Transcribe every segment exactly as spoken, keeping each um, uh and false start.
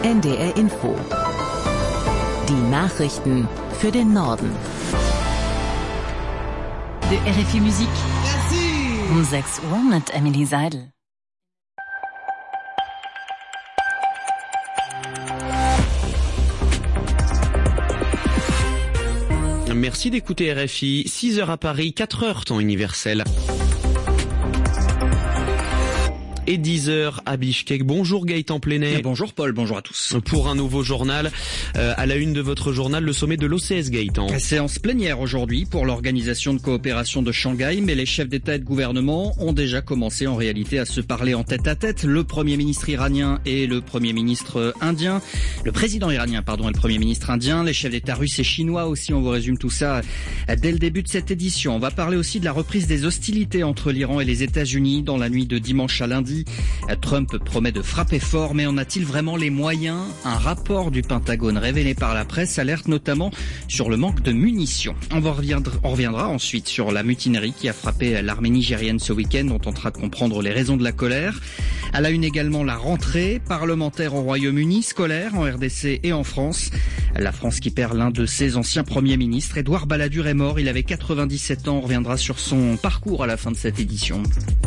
N D R Info. Die Nachrichten für den Norden. De R F I Musik. Merci. Um sechs Uhr mit Emily Seidel. Merci d'écouter R F I, six heures à Paris, quatre heures temps universel. Et dix heures à Bichkek. Bonjour Gaëtan Plenet. Bonjour Paul, bonjour à tous. Pour un nouveau journal, euh, à la une de votre journal, le sommet de l'O C S Gaëtan. Séance plénière aujourd'hui pour l'Organisation de coopération de Shanghai, mais les chefs d'État et de gouvernement ont déjà commencé en réalité à se parler en tête à tête. Le Premier ministre iranien et le Premier ministre indien, le président iranien pardon et le Premier ministre indien, les chefs d'État russes et chinois aussi. On vous résume tout ça dès le début de cette édition. On va parler aussi de la reprise des hostilités entre l'Iran et les États-Unis dans la nuit de dimanche à lundi. Trump promet de frapper fort, mais en a-t-il vraiment les moyens? Un rapport du Pentagone révélé par la presse alerte notamment sur le manque de munitions. On, va reviendra, on reviendra ensuite sur la mutinerie qui a frappé l'armée nigérienne ce week-end. On tentera de comprendre les raisons de la colère. À la une également, la rentrée parlementaire au Royaume-Uni, scolaire en R D C et en France. La France qui perd l'un de ses anciens premiers ministres. Édouard Balladur est mort, il avait quatre-vingt-dix-sept ans. On reviendra sur son parcours à la fin de cette édition.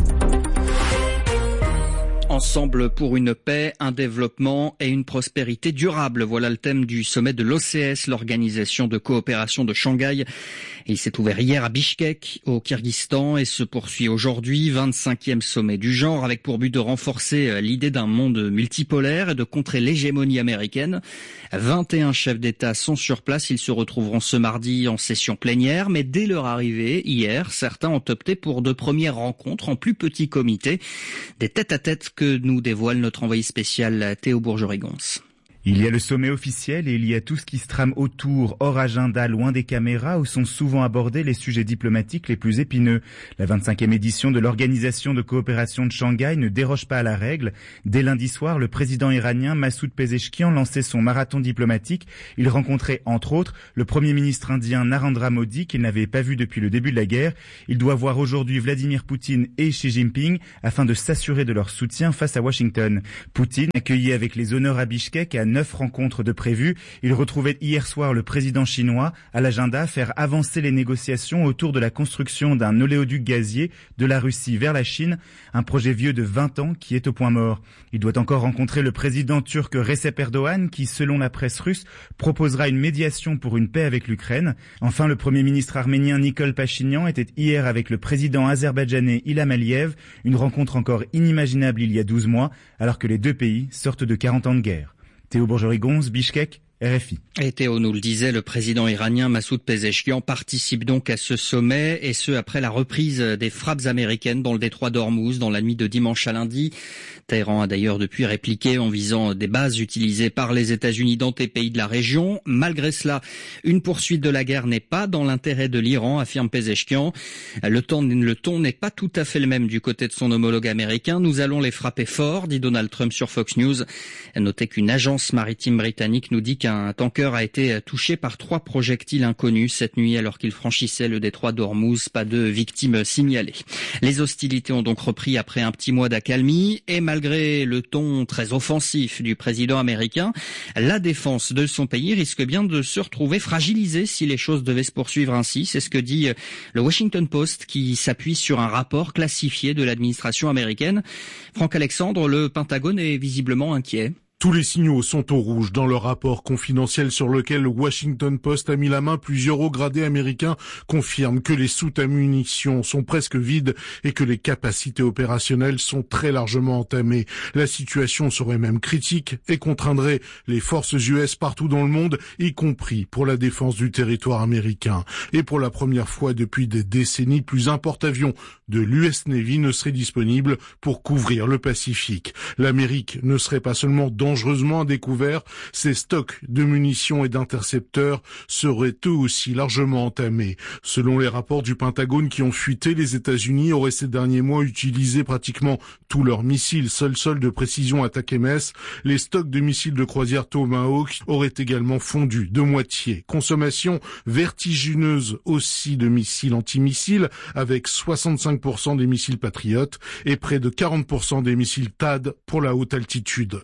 Ensemble pour une paix, un développement et une prospérité durable. Voilà le thème du sommet de l'O C S, l'Organisation de coopération de Shanghai. Il s'est ouvert hier à Bichkek, au Kyrgyzstan, et se poursuit aujourd'hui, vingt-cinquième sommet du genre, avec pour but de renforcer l'idée d'un monde multipolaire et de contrer l'hégémonie américaine. vingt et un chefs d'État sont sur place. Ils se retrouveront ce mardi en session plénière, mais dès leur arrivée, hier, certains ont opté pour de premières rencontres en plus petit comité. Des tête-à-tête que nous dévoile notre envoyé spécial Théo Bourgerigons. Il y a le sommet officiel et il y a tout ce qui se trame autour, hors agenda, loin des caméras, où sont souvent abordés les sujets diplomatiques les plus épineux. La vingt-cinquième édition de l'Organisation de coopération de Shanghai ne déroge pas à la règle. Dès lundi soir, le président iranien Massoud Pezeshkian lançait son marathon diplomatique. Il rencontrait, entre autres, le premier ministre indien Narendra Modi, qu'il n'avait pas vu depuis le début de la guerre. Il doit voir aujourd'hui Vladimir Poutine et Xi Jinping afin de s'assurer de leur soutien face à Washington. Poutine, accueilli avec les honneurs à Bichkek, à neuf rencontres de prévues. Il retrouvait hier soir le président chinois. À l'agenda, faire avancer les négociations autour de la construction d'un oléoduc gazier de la Russie vers la Chine, un projet vieux de vingt ans qui est au point mort. Il doit encore rencontrer le président turc Recep Erdogan qui, selon la presse russe, proposera une médiation pour une paix avec l'Ukraine. Enfin, le premier ministre arménien Nikol Pachinian était hier avec le président azerbaïdjanais Ilham Aliyev, une rencontre encore inimaginable il y a douze mois, alors que les deux pays sortent de quarante ans de guerre. Théo Bourgerigons, Bichkek, R F I. Et Théo nous le disait, le président iranien Massoud Pezeshkian participe donc à ce sommet, et ce après la reprise des frappes américaines dans le détroit d'Ormuz dans la nuit de dimanche à lundi. Téhéran a d'ailleurs depuis répliqué en visant des bases utilisées par les États-Unis dans des pays de la région. Malgré cela, une poursuite de la guerre n'est pas dans l'intérêt de l'Iran, affirme Pezeshkian. Le ton, le ton n'est pas tout à fait le même du côté de son homologue américain. Nous allons les frapper fort, dit Donald Trump sur Fox News. Notez qu'une agence maritime britannique nous dit qu'un tanker a été touché par trois projectiles inconnus cette nuit alors qu'il franchissait le détroit d'Ormuz. Pas de victimes signalées. Les hostilités ont donc repris après un petit mois d'accalmie, et malgré le ton très offensif du président américain, la défense de son pays risque bien de se retrouver fragilisée si les choses devaient se poursuivre ainsi. C'est ce que dit le Washington Post qui s'appuie sur un rapport classifié de l'administration américaine. Franck Alexandre, le Pentagone est visiblement inquiet. Tous les signaux sont au rouge dans le rapport confidentiel sur lequel le Washington Post a mis la main. Plusieurs hauts gradés américains confirment que les soutes à munitions sont presque vides et que les capacités opérationnelles sont très largement entamées. La situation serait même critique et contraindrait les forces U S partout dans le monde, y compris pour la défense du territoire américain. Et pour la première fois depuis des décennies, plus un porte-avions de l'U S Navy ne serait disponible pour couvrir le Pacifique. L'Amérique ne serait pas seulement dangereusement à découvert, ses stocks de munitions et d'intercepteurs seraient eux aussi largement entamés. Selon les rapports du Pentagone qui ont fuité, les États-Unis auraient ces derniers mois utilisé pratiquement tous leurs missiles sol-sol de précision à Takemess. Les stocks de missiles de croisière Tomahawk auraient également fondu de moitié. Consommation vertigineuse aussi de missiles antimissiles, avec soixante-cinq pour cent des missiles Patriot et près de quarante pour cent des missiles T A D pour la haute altitude. La sonnette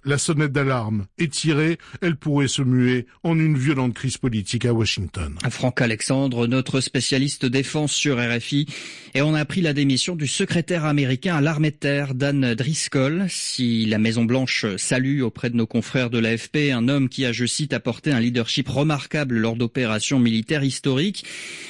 sonnette d'alarme. Étirée, elle pourrait se muer en une violente crise politique à Washington. Franck Alexandre, notre spécialiste défense sur R F I, et on a appris la démission du secrétaire américain à l'armée de terre, Dan Driscoll. Si la Maison-Blanche salue auprès de nos confrères de l'A F P un homme qui a, je cite, apporté un leadership remarquable lors d'opérations militaires historiques,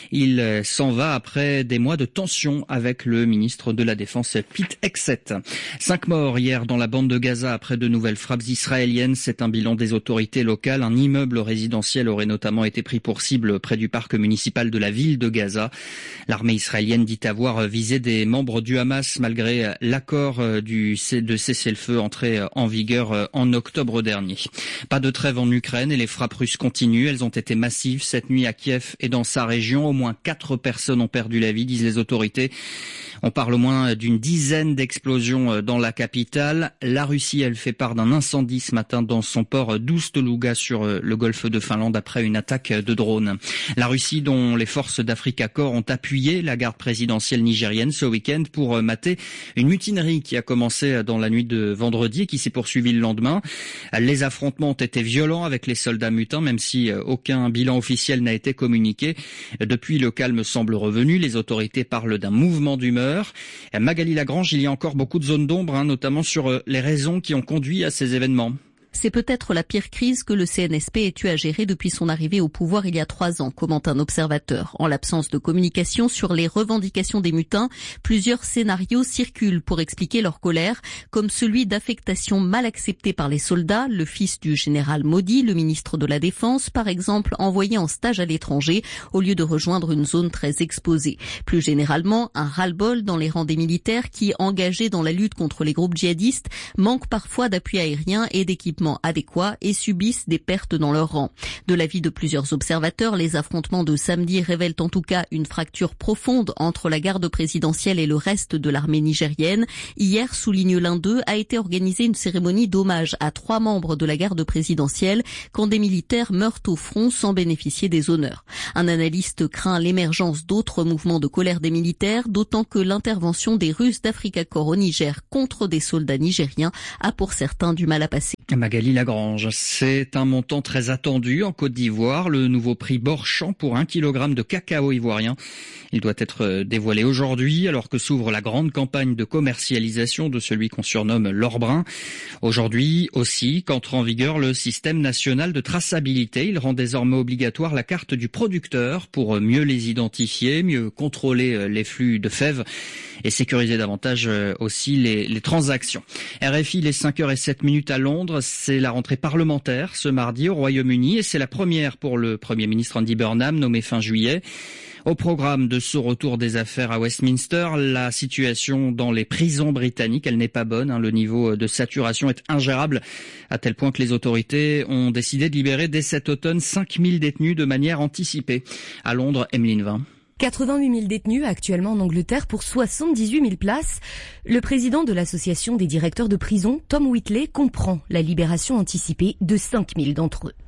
il s'en va après des mois de tension avec le ministre de la Défense Pete Hegseth. Cinq morts hier dans la bande de Gaza après de nouvelles frappes israéliennes. C'est un bilan des autorités locales. Un immeuble résidentiel aurait notamment été pris pour cible près du parc municipal de la ville de Gaza. L'armée israélienne dit avoir visé des membres du Hamas malgré l'accord du, de cessez-le-feu entré en vigueur en octobre dernier. Pas de trêve en Ukraine et les frappes russes continuent. Elles ont été massives cette nuit à Kiev et dans sa région. Au moins quatre personnes ont perdu la vie, disent les autorités. On parle au moins d'une dizaine d'explosions dans la capitale. La Russie, elle fait part d'un incendie ce matin dans son port d'Oust-Luga sur le golfe de Finlande après une attaque de drone. La Russie, dont les forces d'Africa Corps ont appuyé la garde présidentielle nigérienne ce week-end pour mater une mutinerie qui a commencé dans la nuit de vendredi et qui s'est poursuivie le lendemain. Les affrontements ont été violents avec les soldats mutins, même si aucun bilan officiel n'a été communiqué. Depuis, le calme semble revenu. Les autorités parlent d'un mouvement d'humeur. Magali Lagrange, il y a encore beaucoup de zones d'ombre, hein, notamment sur les raisons qui ont conduit à ces événements. C'est peut-être la pire crise que le C N S P ait eu à gérer depuis son arrivée au pouvoir il y a trois ans, commente un observateur. En l'absence de communication sur les revendications des mutins, plusieurs scénarios circulent pour expliquer leur colère, comme celui d'affectation mal acceptée par les soldats, le fils du général Modi, le ministre de la Défense, par exemple, envoyé en stage à l'étranger au lieu de rejoindre une zone très exposée. Plus généralement, un ras-le-bol dans les rangs des militaires qui, engagés dans la lutte contre les groupes djihadistes, manquent parfois d'appui aérien et d'équipements adéquats et subissent des pertes dans leur rang. De l'avis de plusieurs observateurs, les affrontements de samedi révèlent en tout cas une fracture profonde entre la garde présidentielle et le reste de l'armée nigérienne. Hier, souligne l'un d'eux, a été organisée une cérémonie d'hommage à trois membres de la garde présidentielle quand des militaires meurent au front sans bénéficier des honneurs. Un analyste craint l'émergence d'autres mouvements de colère des militaires, d'autant que l'intervention des Russes d'Africa Corps au Niger contre des soldats nigériens a pour certains du mal à passer. Magali Lagrange, c'est un montant très attendu en Côte d'Ivoire, le nouveau prix Borchamp pour un kilogramme de cacao ivoirien. Il doit être dévoilé aujourd'hui alors que s'ouvre la grande campagne de commercialisation de celui qu'on surnomme l'or brun. Aujourd'hui aussi qu'entre en vigueur le système national de traçabilité. Il rend désormais obligatoire la carte du producteur pour mieux les identifier, mieux contrôler les flux de fèves et sécuriser davantage aussi les, les transactions. R F I, les cinq heures zéro sept minutes à Londres, c'est la rentrée parlementaire ce mardi au Royaume-Uni et c'est la première pour le Premier ministre Andy Burnham, nommé fin juillet. Au programme de ce retour des affaires à Westminster, la situation dans les prisons britanniques, elle n'est pas bonne. Hein. Le niveau de saturation est ingérable, à tel point que les autorités ont décidé de libérer dès cet automne cinq mille détenus de manière anticipée. À Londres, Emeline Vin. quatre-vingt-huit mille détenus actuellement en Angleterre pour soixante-dix-huit mille places. Le président de l'association des directeurs de prison, Tom Whitley, comprend la libération anticipée de cinq mille d'entre eux.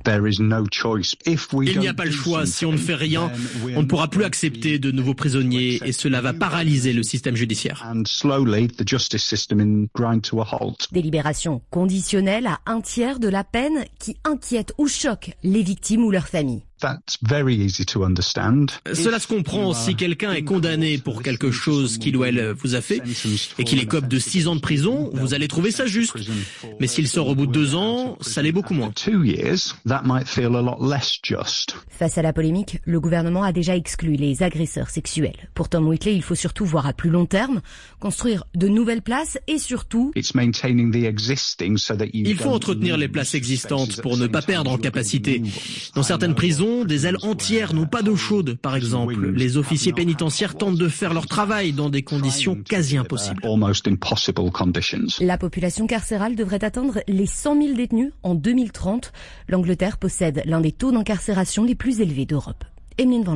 Il n'y a pas le choix. Si on ne fait rien, on ne pourra plus accepter de nouveaux prisonniers et cela va paralyser le système judiciaire. Des libérations conditionnelles à un tiers de la peine qui inquiètent ou choquent les victimes ou leurs familles. Cela se comprend si quelqu'un est condamné pour quelque chose qu'il ou elle vous a fait et qu'il écope de six ans de prison, vous allez trouver ça juste. Mais s'il sort au bout de deux ans, ça l'est beaucoup moins. Face à la polémique, le gouvernement a déjà exclu les agresseurs sexuels. Pour Tom Whitley, il faut surtout voir à plus long terme, construire de nouvelles places et surtout... Il faut entretenir les places existantes pour ne pas perdre en capacité. Dans certaines prisons, des ailes entières n'ont pas d'eau chaude, par exemple. Les officiers pénitentiaires tentent de faire leur travail dans des conditions quasi impossibles. La population carcérale devrait atteindre les cent mille détenus en deux mille trente. L'Angleterre possède l'un des taux d'incarcération les plus élevés d'Europe. Emeline Van Londres.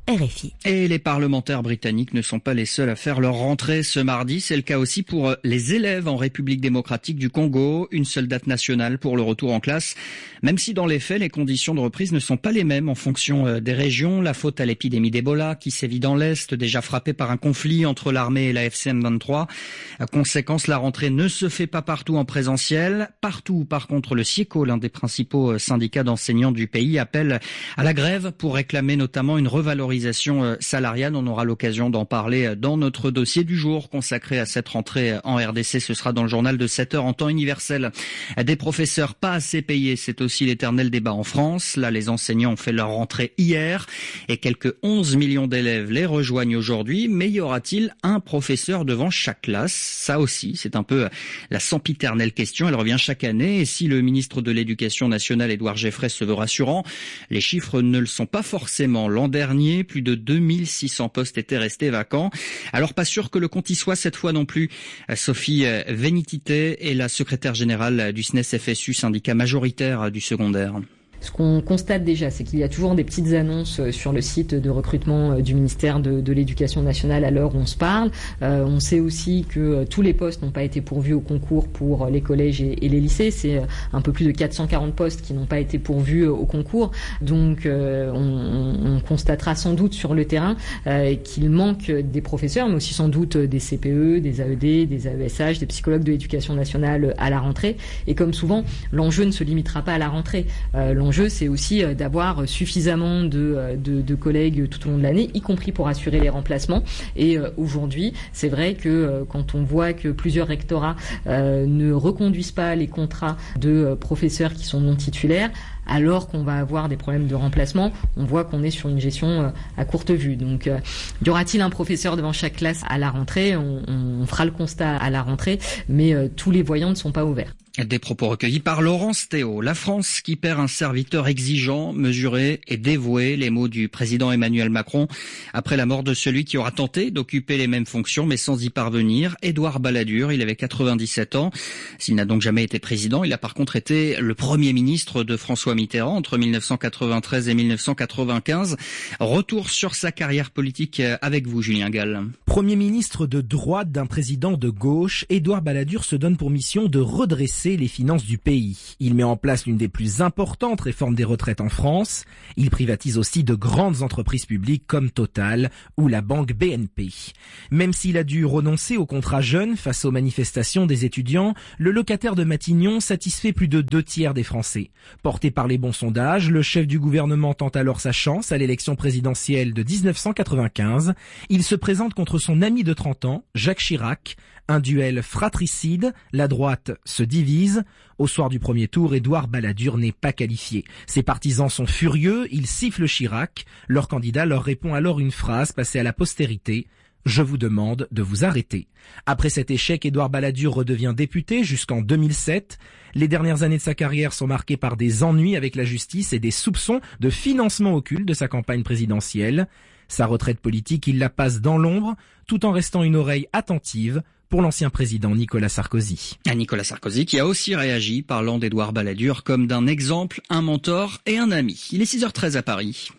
R F I. Et les parlementaires britanniques ne sont pas les seuls à faire leur rentrée ce mardi. C'est le cas aussi pour les élèves en République démocratique du Congo. Une seule date nationale pour le retour en classe. Même si dans les faits, les conditions de reprise ne sont pas les mêmes en fonction des régions. La faute à l'épidémie d'Ebola qui sévit dans l'Est, déjà frappé par un conflit entre l'armée et la F C M vingt-trois. À conséquence, la rentrée ne se fait pas partout en présentiel. Partout, par contre, le SIECO, l'un des principaux syndicats d'enseignants du pays, appelle à la grève pour réclamer notamment une revalorisation salariale. On aura l'occasion d'en parler dans notre dossier du jour consacré à cette rentrée en R D C. Ce sera dans le journal de sept heures en temps universel. Des professeurs pas assez payés, c'est aussi l'éternel débat en France. Là, les enseignants ont fait leur rentrée hier et quelques onze millions d'élèves les rejoignent aujourd'hui. Mais y aura-t-il un professeur devant chaque classe? Ça aussi, c'est un peu la sempiternelle question. Elle revient chaque année et si le ministre de l'Éducation nationale, Édouard Geoffrey, se veut rassurant, les chiffres ne le sont pas forcément. L'an dernier, plus de deux mille six cents postes étaient restés vacants. Alors pas sûr que le compte y soit cette fois non plus. Sophie Vénitité est la secrétaire générale du S N E S F S U, syndicat majoritaire du secondaire. Ce qu'on constate déjà, c'est qu'il y a toujours des petites annonces sur le site de recrutement du ministère de, de l'Éducation nationale à l'heure où on se parle. Euh, on sait aussi que tous les postes n'ont pas été pourvus au concours pour les collèges et, et les lycées. C'est un peu plus de quatre cent quarante postes qui n'ont pas été pourvus au concours. Donc euh, on, on constatera sans doute sur le terrain euh, qu'il manque des professeurs, mais aussi sans doute des C P E, des A E D, des A E S H, des psychologues de l'Éducation nationale à la rentrée. Et comme souvent, l'enjeu ne se limitera pas à la rentrée. Euh, L'enjeu, c'est aussi d'avoir suffisamment de, de, de collègues tout au long de l'année, y compris pour assurer les remplacements. Et euh, aujourd'hui, c'est vrai que euh, quand on voit que plusieurs rectorats euh, ne reconduisent pas les contrats de euh, professeurs qui sont non titulaires, alors qu'on va avoir des problèmes de remplacement, on voit qu'on est sur une gestion euh, à courte vue. Donc, euh, y aura-t-il un professeur devant chaque classe à la rentrée? on, on fera le constat à la rentrée, mais euh, tous les voyants ne sont pas ouverts. Des propos recueillis par Laurence Théo. La France qui perd un serviteur exigeant, mesuré et dévoué, les mots du président Emmanuel Macron, après la mort de celui qui aura tenté d'occuper les mêmes fonctions mais sans y parvenir, Édouard Balladur. Il avait quatre-vingt-dix-sept ans. S'il n'a donc jamais été président, il a par contre été le premier ministre de François Mitterrand entre mille neuf cent quatre-vingt-treize et mille neuf cent quatre-vingt-quinze. Retour sur sa carrière politique avec vous, Julien Gall. Premier ministre de droite d'un président de gauche, Édouard Balladur se donne pour mission de redresser les finances du pays. Il met en place l'une des plus importantes réformes des retraites en France. Il privatise aussi de grandes entreprises publiques comme Total ou la banque B N P. Même s'il a dû renoncer au contrat jeune face aux manifestations des étudiants, le locataire de Matignon satisfait plus de deux tiers des Français. Porté par les bons sondages, le chef du gouvernement tente alors sa chance à l'élection présidentielle de dix-neuf cent quatre-vingt-quinze. Il se présente contre son ami de trente ans, Jacques Chirac. Un duel fratricide, la droite se divise. Au soir du premier tour, Édouard Balladur n'est pas qualifié. Ses partisans sont furieux, ils sifflent Chirac. Leur candidat leur répond alors une phrase passée à la postérité. « Je vous demande de vous arrêter ». Après cet échec, Édouard Balladur redevient député jusqu'en deux mille sept. Les dernières années de sa carrière sont marquées par des ennuis avec la justice et des soupçons de financement occulte de sa campagne présidentielle. Sa retraite politique, il la passe dans l'ombre, tout en restant une oreille attentive pour l'ancien président Nicolas Sarkozy. À Nicolas Sarkozy qui a aussi réagi parlant d'Édouard Balladur comme d'un exemple, un mentor et un ami. Il est six heures treize à Paris.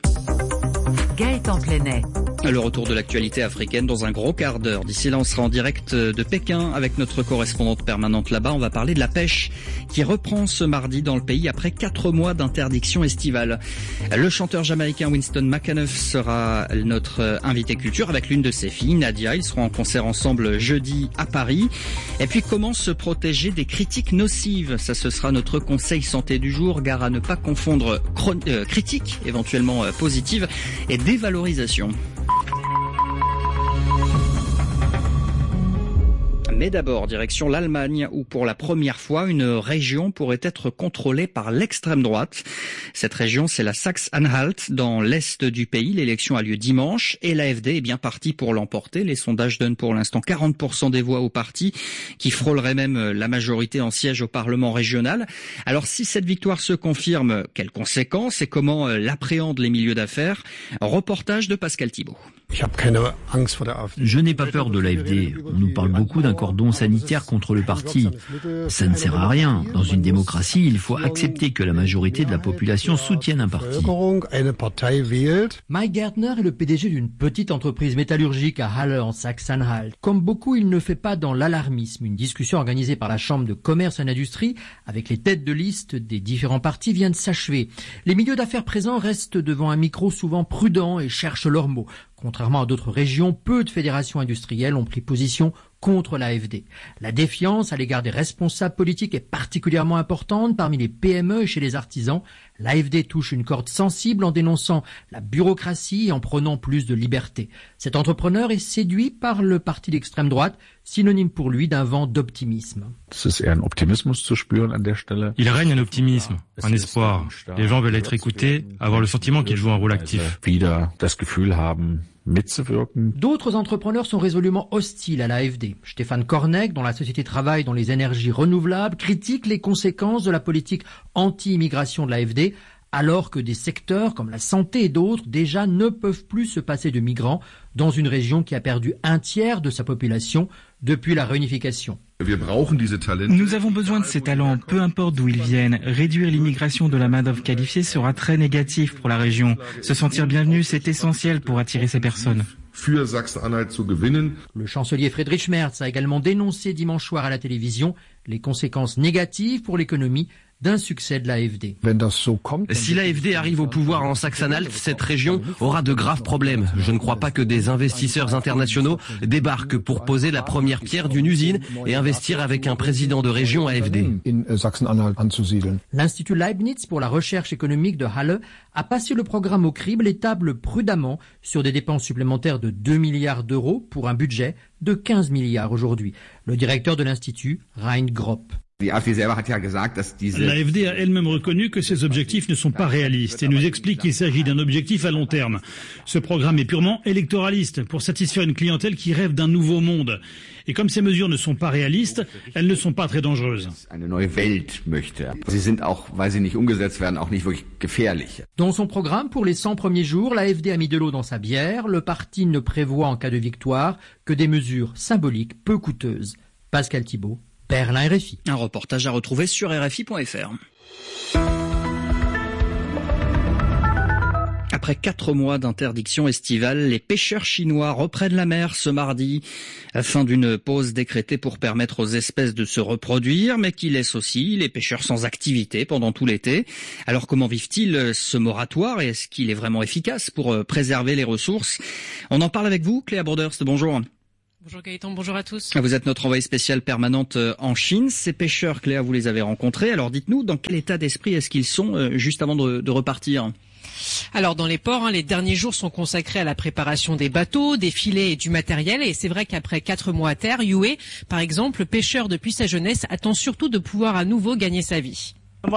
Gaëtan Plenet. Le retour de l'actualité africaine dans un gros quart d'heure. D'ici là, on sera en direct de Pékin avec notre correspondante permanente là-bas. On va parler de la pêche qui reprend ce mardi dans le pays après quatre mois d'interdiction estivale. Le chanteur jamaïcain Winston McAnuff sera notre invité culture avec l'une de ses filles, Nadia. Ils seront en concert ensemble jeudi à Paris. Et puis, comment se protéger des critiques nocives? Ça, ce sera notre conseil santé du jour. Gare à ne pas confondre euh, critiques éventuellement euh, positives et dévalorisation. Mais d'abord, direction l'Allemagne, où pour la première fois, une région pourrait être contrôlée par l'extrême droite. Cette région, c'est la Saxe-Anhalt, dans l'est du pays. L'élection a lieu dimanche et l'A F D est bien partie pour l'emporter. Les sondages donnent pour l'instant quarante pour cent des voix au parti, qui frôlerait même la majorité en siège au Parlement régional. Alors si cette victoire se confirme, quelles conséquences et comment l'appréhendent les milieux d'affaires? Reportage de Pascal Thibault. Je n'ai pas peur de l'A F D. On nous parle beaucoup d'un corps cordon sanitaire contre le parti. Ça ne sert à rien. Dans une démocratie, il faut accepter que la majorité de la population soutienne un parti. Mike Gärtner est le P D G d'une petite entreprise métallurgique à Halle en Saxe-Anhalt. Comme beaucoup, il ne fait pas dans l'alarmisme. Une discussion organisée par la Chambre de commerce et d'industrie avec les têtes de liste des différents partis vient de s'achever. Les milieux d'affaires présents restent devant un micro souvent prudent et cherchent leurs mots. Contrairement à d'autres régions, peu de fédérations industrielles ont pris position contre l'A F D. La défiance à l'égard des responsables politiques est particulièrement importante parmi les P M E et chez les artisans. L'A F D touche une corde sensible en dénonçant la bureaucratie et en prenant plus de liberté. Cet entrepreneur est séduit par le parti d'extrême droite, synonyme pour lui d'un vent d'optimisme. Il règne un optimisme, un espoir. Les gens veulent être écoutés, avoir le sentiment qu'ils jouent un rôle actif. D'autres entrepreneurs sont résolument hostiles à l'A F D. Stéphane Kornek, dont la société travaille dans les énergies renouvelables, critique les conséquences de la politique anti-immigration de l'A F D, alors que des secteurs comme la santé et d'autres déjà ne peuvent plus se passer de migrants dans une région qui a perdu un tiers de sa population depuis la réunification. Nous avons besoin de ces talents, peu importe d'où ils viennent. Réduire l'immigration de la main-d'œuvre qualifiée sera très négatif pour la région. Se sentir bienvenu, c'est essentiel pour attirer ces personnes. Le chancelier Friedrich Merz a également dénoncé dimanche soir à la télévision les conséquences négatives pour l'économie d'un succès de l'A F D. Si l'A F D arrive au pouvoir en Saxe-Anhalt, cette région aura de graves problèmes. Je ne crois pas que des investisseurs internationaux débarquent pour poser la première pierre d'une usine et investir avec un président de région A F D. L'Institut Leibniz pour la recherche économique de Halle a passé le programme au crible et table prudemment sur des dépenses supplémentaires de deux milliards d'euros pour un budget de quinze milliards aujourd'hui. Le directeur de l'Institut, Rein Gropp. L'A F D a elle-même reconnu que ces objectifs ne sont pas réalistes et nous explique qu'il s'agit d'un objectif à long terme. Ce programme est purement électoraliste pour satisfaire une clientèle qui rêve d'un nouveau monde. Et comme ces mesures ne sont pas réalistes, elles ne sont pas très dangereuses. Dans son programme pour les cent premiers jours, l'A F D a mis de l'eau dans sa bière. Le parti ne prévoit en cas de victoire que des mesures symboliques peu coûteuses. Pascal Thibault, Berlin, R F I. Un reportage à retrouver sur R F I point F R. Après quatre mois d'interdiction estivale, les pêcheurs chinois reprennent la mer ce mardi. Fin d'une pause décrétée pour permettre aux espèces de se reproduire, mais qui laisse aussi les pêcheurs sans activité pendant tout l'été. Alors comment vivent-ils ce moratoire et est-ce qu'il est vraiment efficace pour préserver les ressources? On en parle avec vous, Cléa Broderst, bonjour. Bonjour Gaëtan, bonjour à tous. Vous êtes notre envoyée spéciale permanente en Chine. Ces pêcheurs, Cléa, vous les avez rencontrés. Alors dites-nous, dans quel état d'esprit est-ce qu'ils sont euh, juste avant de, de repartir ? Alors dans les ports, hein, les derniers jours sont consacrés à la préparation des bateaux, des filets et du matériel. Et c'est vrai qu'après quatre mois à terre, Yue, par exemple, pêcheur depuis sa jeunesse, attend surtout de pouvoir à nouveau gagner sa vie.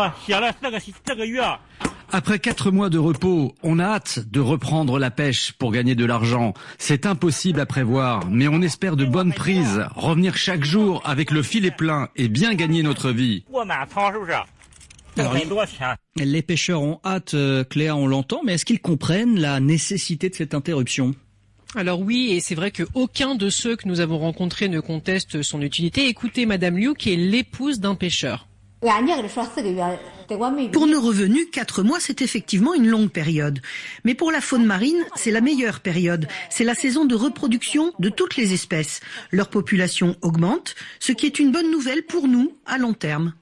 Après quatre mois de repos, on a hâte de reprendre la pêche pour gagner de l'argent. C'est impossible à prévoir, mais on espère de bonnes prises, revenir chaque jour avec le filet plein et bien gagner notre vie. Alors, les pêcheurs ont hâte, Cléa, on l'entend, mais est-ce qu'ils comprennent la nécessité de cette interruption ? Alors oui, et c'est vrai qu'aucun de ceux que nous avons rencontrés ne conteste son utilité. Écoutez Madame Liu, qui est l'épouse d'un pêcheur. Pour nos revenus, quatre mois, c'est effectivement une longue période. Mais pour la faune marine, c'est la meilleure période. C'est la saison de reproduction de toutes les espèces. Leur population augmente, ce qui est une bonne nouvelle pour nous à long terme.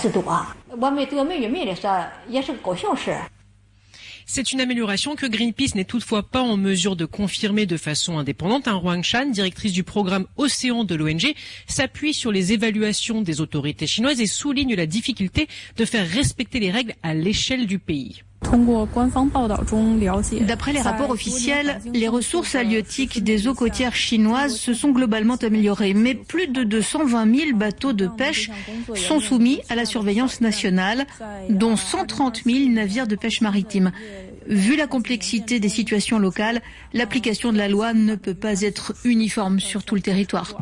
C'est une amélioration que Greenpeace n'est toutefois pas en mesure de confirmer de façon indépendante. Un Huang Shan, directrice du programme Océan de l'O N G, s'appuie sur les évaluations des autorités chinoises et souligne la difficulté de faire respecter les règles à l'échelle du pays. D'après les rapports officiels, les ressources halieutiques des eaux côtières chinoises se sont globalement améliorées, mais plus de deux cent vingt mille bateaux de pêche sont soumis à la surveillance nationale, dont cent trente mille navires de pêche maritime. Vu la complexité des situations locales, l'application de la loi ne peut pas être uniforme sur tout le territoire.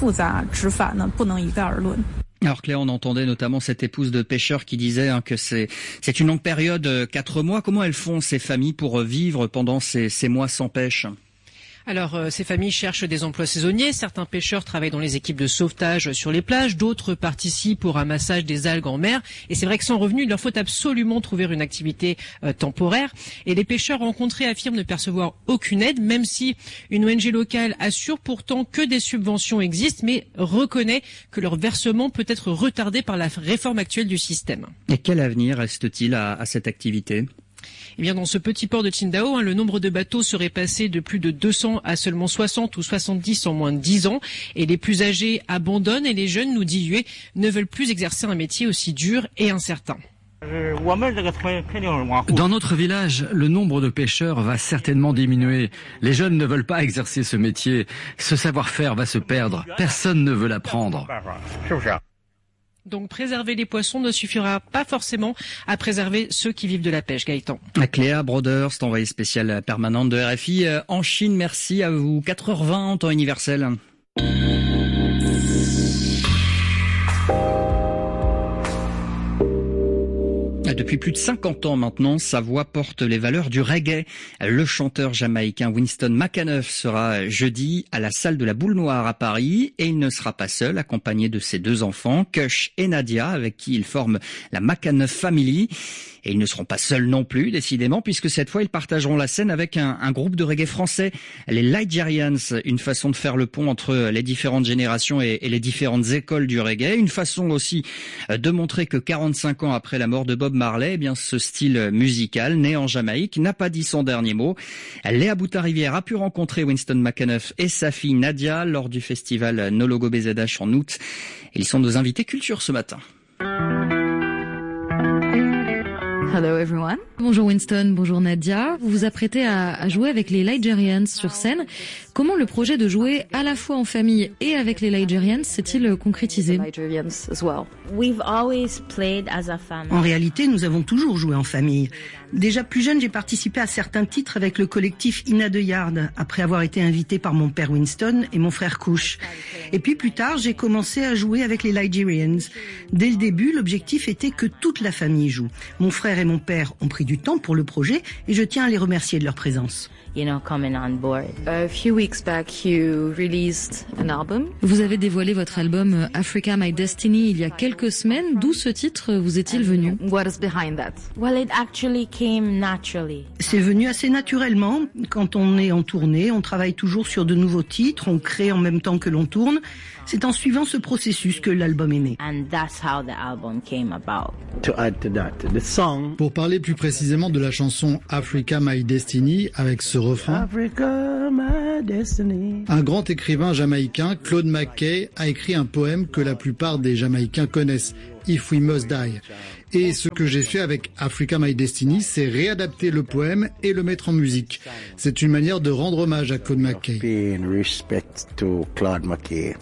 Alors Claire, on entendait notamment cette épouse de pêcheur qui disait hein, que c'est c'est une longue période, quatre mois. Comment elles font ces familles pour vivre pendant ces, ces mois sans pêche ? Alors, euh, ces familles cherchent des emplois saisonniers. Certains pêcheurs travaillent dans les équipes de sauvetage sur les plages. D'autres participent au ramassage des algues en mer. Et c'est vrai que sans revenus, il leur faut absolument trouver une activité euh, temporaire. Et les pêcheurs rencontrés affirment ne percevoir aucune aide, même si une O N G locale assure pourtant que des subventions existent, mais reconnaît que leur versement peut être retardé par la réforme actuelle du système. Et quel avenir reste-t-il à, à cette activité ? Eh bien, dans ce petit port de Qingdao, hein, le nombre de bateaux serait passé de plus de deux cents à seulement soixante ou soixante-dix en moins de dix ans. Et les plus âgés abandonnent et les jeunes, nous dit Yue, ne veulent plus exercer un métier aussi dur et incertain. Dans notre village, le nombre de pêcheurs va certainement diminuer. Les jeunes ne veulent pas exercer ce métier. Ce savoir-faire va se perdre. Personne ne veut l'apprendre. Donc préserver les poissons ne suffira pas forcément à préserver ceux qui vivent de la pêche, Gaëtan. Cléa Broders, envoyée spéciale permanente de R F I en Chine. Merci à vous. quatre heures vingt en temps universel. Depuis plus de cinquante ans maintenant, sa voix porte les valeurs du reggae. Le chanteur jamaïcain Winston McAnuff sera jeudi à la salle de la Boule Noire à Paris et il ne sera pas seul, accompagné de ses deux enfants, Kush et Nadia, avec qui il forme la McAnuff Family. Et ils ne seront pas seuls non plus, décidément, puisque cette fois, ils partageront la scène avec un, un groupe de reggae français, les Ligerians, une façon de faire le pont entre les différentes générations et, et les différentes écoles du reggae, une façon aussi de montrer que quarante-cinq ans après la mort de Bob Marley, eh bien, ce style musical, né en Jamaïque, n'a pas dit son dernier mot. Léa Boutin-Rivière a pu rencontrer Winston McAnuff et sa fille Nadia lors du festival No Logo B Z H en août. Et ils sont nos invités culture ce matin. Hello everyone. Bonjour Winston, bonjour Nadia. Vous vous apprêtez à, à jouer avec les Ligerians sur scène. Comment le projet de jouer à la fois en famille et avec les Ligerians s'est-il concrétisé ? En réalité, nous avons toujours joué en famille. Déjà plus jeune, j'ai participé à certains titres avec le collectif Ina de Yard, après avoir été invité par mon père Winston et mon frère Kush. Et puis plus tard, j'ai commencé à jouer avec les Ligerians. Dès le début, l'objectif était que toute la famille joue. Mon frère et mon père ont pris du temps pour le projet et je tiens à les remercier de leur présence. You know, coming on board. A few weeks back, you released an album. Vous avez dévoilé votre album Africa My Destiny il y a quelques semaines. D'où ce titre vous est-il venu? What is behind that? Well, it actually came naturally. C'est venu assez naturellement. Quand on est en tournée, on travaille toujours sur de nouveaux titres, on crée en même temps que l'on tourne. C'est en suivant ce processus que l'album est né. And that's how the album came about. To add to that, the song. Pour parler plus précisément de la chanson Africa My Destiny, avec ce refrain. Africa, my destiny. Un grand écrivain jamaïcain, Claude McKay, a écrit un poème que la plupart des Jamaïcains connaissent, If We Must Die. Et ce que j'ai fait avec Africa My Destiny, c'est réadapter le poème et le mettre en musique. C'est une manière de rendre hommage à Claude McKay. Pay respect to Claude McKay.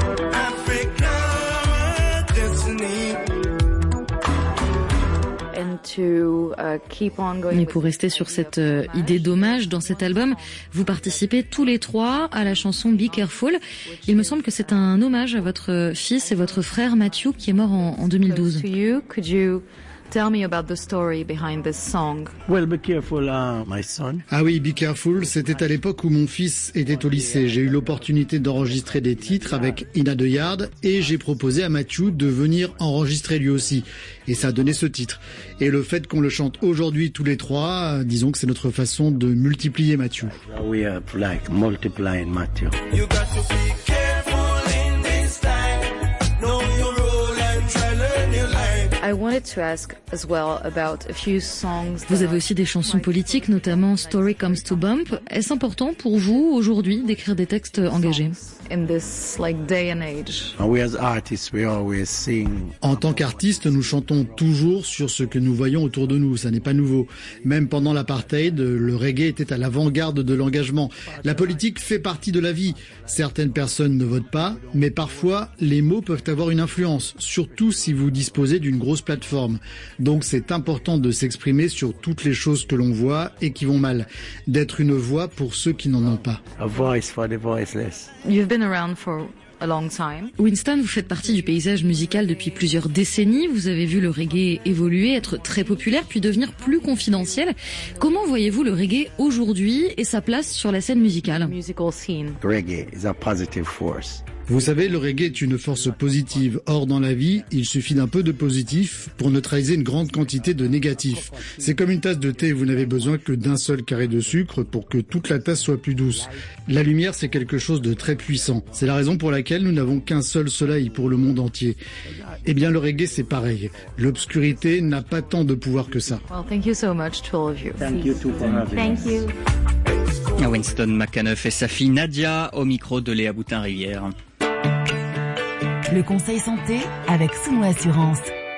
Mais pour rester sur cette euh, idée d'hommage dans cet album, vous participez tous les trois à la chanson Be Careful. Il me semble que c'est un hommage à votre fils et votre frère Matthew qui est mort en, en deux mille douze. Tell me about the story behind this song. Well, be careful, uh, my son. Ah oui, Be Careful, c'était à l'époque où mon fils était au lycée. J'ai eu l'opportunité d'enregistrer des titres avec Ina de Yard et j'ai proposé à Matthew de venir enregistrer lui aussi. Et ça a donné ce titre. Et le fait qu'on le chante aujourd'hui tous les trois, disons que c'est notre façon de multiplier Matthew. We are like multiplying Matthew. You got to be careful in this time. Know your role and try learn your life. I wanted to ask as well about a few songs. Vous avez aussi des chansons politiques, notamment Story Comes to Bump. Est-ce important pour vous aujourd'hui d'écrire des textes engagés? In this like day and age. We as artists, we always sing. En tant qu'artistes, nous chantons toujours sur ce que nous voyons autour de nous. Ça n'est pas nouveau. Même pendant l'apartheid, le reggae était à l'avant-garde de l'engagement. La politique fait partie de la vie. Certaines personnes ne votent pas, mais parfois les mots peuvent avoir une influence, surtout si vous disposez d'une grosse plateforme. Donc c'est important de s'exprimer sur toutes les choses que l'on voit et qui vont mal, d'être une voix pour ceux qui n'en ont pas. A voice for the voiceless. You've been around for Winston, vous faites partie du paysage musical depuis plusieurs décennies. Vous avez vu le reggae évoluer, être très populaire, puis devenir plus confidentiel. Comment voyez-vous le reggae aujourd'hui et sa place sur la scène musicale? Reggae is a positive force. Vous savez, le reggae est une force positive. Or, dans la vie, il suffit d'un peu de positif pour neutraliser une grande quantité de négatif. C'est comme une tasse de thé, vous n'avez besoin que d'un seul carré de sucre pour que toute la tasse soit plus douce. La lumière, c'est quelque chose de très puissant. C'est la raison pour laquelle nous n'avons qu'un seul soleil pour le monde entier. Eh bien, le reggae, c'est pareil. L'obscurité n'a pas tant de pouvoir que ça. Well, thank you so much to all of you. Thank you too for having Thank you. Winston McAnuff et sa fille Nadia au micro de Léa Boutin-Rivière. Le conseil santé avec Souno Assurance.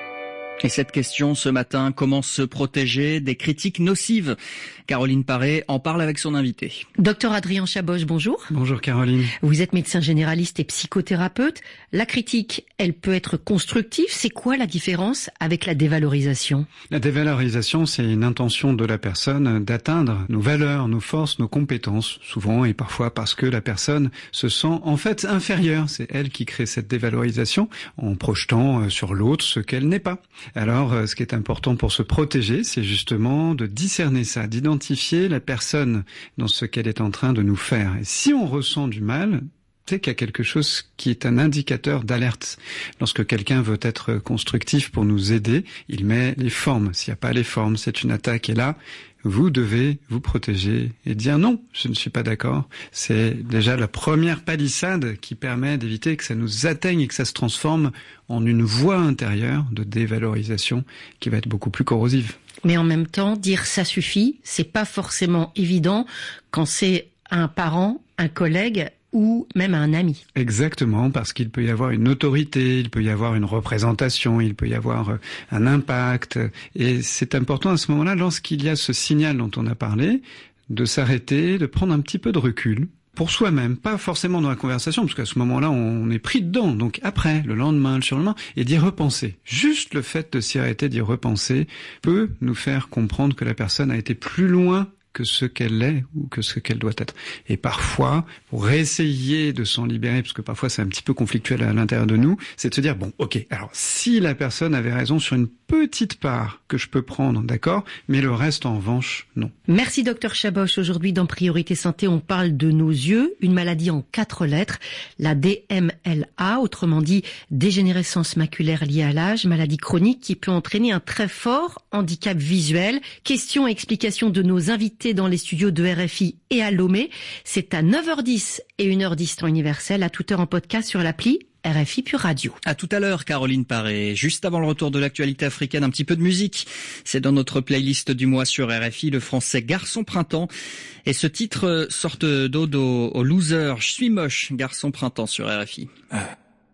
Et cette question ce matin, comment se protéger des critiques nocives? Caroline Paré en parle avec son invité. Docteur Adrien Chaboche, bonjour. Bonjour Caroline. Vous êtes médecin généraliste et psychothérapeute. La critique, elle peut être constructive. C'est quoi la différence avec la dévalorisation? La dévalorisation, c'est une intention de la personne d'atteindre nos valeurs, nos forces, nos compétences, souvent et parfois parce que la personne se sent en fait inférieure. C'est elle qui crée cette dévalorisation en projetant sur l'autre ce qu'elle n'est pas. Alors, ce qui est important pour se protéger, c'est justement de discerner ça, d'identifier la personne dans ce qu'elle est en train de nous faire. Et si on ressent du mal, c'est qu'il y a quelque chose qui est un indicateur d'alerte. Lorsque quelqu'un veut être constructif pour nous aider, il met les formes. S'il n'y a pas les formes, c'est une attaque. Et là, vous devez vous protéger et dire non, je ne suis pas d'accord. C'est déjà la première palissade qui permet d'éviter que ça nous atteigne et que ça se transforme en une voie intérieure de dévalorisation qui va être beaucoup plus corrosive. Mais en même temps, dire ça suffit, c'est pas forcément évident quand c'est un parent, un collègue ou même un ami. Exactement, parce qu'il peut y avoir une autorité, il peut y avoir une représentation, il peut y avoir un impact. Et c'est important à ce moment-là, lorsqu'il y a ce signal dont on a parlé, de s'arrêter, de prendre un petit peu de recul pour soi-même, pas forcément dans la conversation, parce qu'à ce moment-là, on est pris dedans. Donc après, le lendemain, le surlendemain, et d'y repenser. Juste le fait de s'y arrêter, d'y repenser, peut nous faire comprendre que la personne a été plus loin que ce qu'elle est ou que ce qu'elle doit être. Et parfois, pour essayer de s'en libérer, parce que parfois c'est un petit peu conflictuel à l'intérieur de nous, c'est de se dire, bon, ok, alors si la personne avait raison sur une petite part que je peux prendre, d'accord, mais le reste en revanche, non. Merci docteur Chaboche. Aujourd'hui dans Priorité Santé, on parle de nos yeux, une maladie en quatre lettres, la D M L A, autrement dit dégénérescence maculaire liée à l'âge, maladie chronique qui peut entraîner un très fort handicap visuel. Questions et explications de nos invités dans les studios de R F I et à Lomé. C'est à neuf heures dix et une heure dix temps universel, à toute heure en podcast sur l'appli R F I Pure Radio. À tout à l'heure, Caroline Paré. Juste avant le retour de l'actualité africaine, un petit peu de musique. C'est dans notre playlist du mois sur R F I, le français Garçon Printemps. Et ce titre sorte d'ode aux, aux losers. Je suis moche, Garçon Printemps sur R F I. Ah.